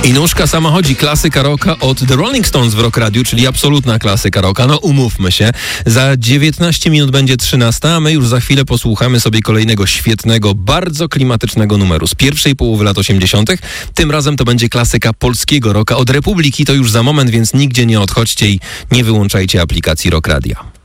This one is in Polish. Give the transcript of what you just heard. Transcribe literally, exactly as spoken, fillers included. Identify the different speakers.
Speaker 1: I nóżka sama chodzi, klasyka rocka od The Rolling Stones w Rock Radiu, czyli absolutna klasyka rocka. No umówmy się, za dziewiętnaście minut będzie trzynasta, a my już za chwilę posłuchamy sobie kolejnego świetnego, bardzo klimatycznego numeru z pierwszej połowy lat osiemdziesiątych. Tym razem to będzie klasyka polskiego rocka od Republiki, to już za moment, więc nigdzie nie odchodźcie i nie wyłączajcie aplikacji Rock Radia.